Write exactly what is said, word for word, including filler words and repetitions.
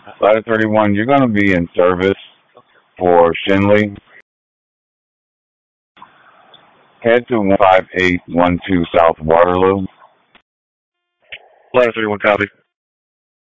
Ladder thirty-one, you're going to be in service for Shinley. Head to one five eight one two South Waterloo. Ladder thirty-one, copy.